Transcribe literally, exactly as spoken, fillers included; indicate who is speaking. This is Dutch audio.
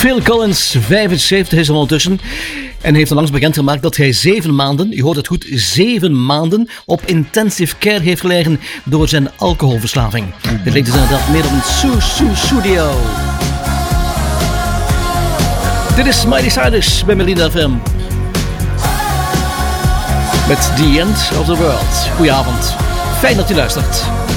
Speaker 1: Phil Collins, vijfenzeventig is er ondertussen. En heeft onlangs bekendgemaakt dat hij zeven maanden, je hoort het goed, zeven maanden op intensive care heeft gelegen door zijn alcoholverslaving. Dit leek dus inderdaad meer op een Sue Sue Studio. Dit is Miley Cyrus bij Melina F M. Met The End of the World. Goedenavond. Fijn dat u luistert.